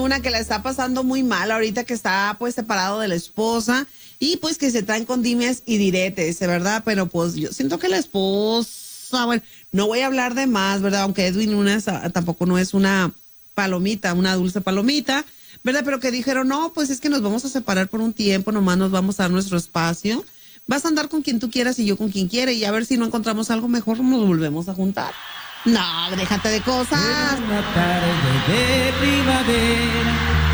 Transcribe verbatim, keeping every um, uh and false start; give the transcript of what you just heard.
Luna que la está pasando muy mal ahorita que está pues separado de la esposa y pues que se traen con dimes y diretes, ¿verdad? Pero pues yo siento que la esposa, bueno, no voy a hablar de más, ¿verdad? Aunque Edwin Luna es, ah, tampoco no es una palomita, una dulce palomita, ¿verdad? Pero que dijeron, no, pues es que nos vamos a separar por un tiempo, nomás nos vamos a dar nuestro espacio. Vas a andar con quien tú quieras y yo con quien quiera y a ver si no encontramos algo mejor, nos volvemos a juntar. No, déjate de cosas. Era una tarde de primavera,